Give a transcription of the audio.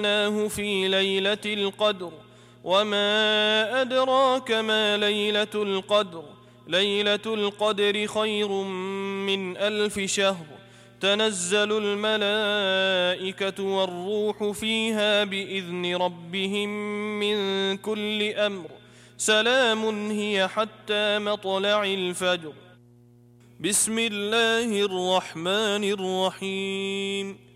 في ليلة القدر وما أدراك ما ليلة القدر ليلة القدر خير من 1000 شهر تنزل الملائكة والروح فيها بإذن ربهم من كل أمر سلام هي حتى مطلع الفجر. بسم الله الرحمن الرحيم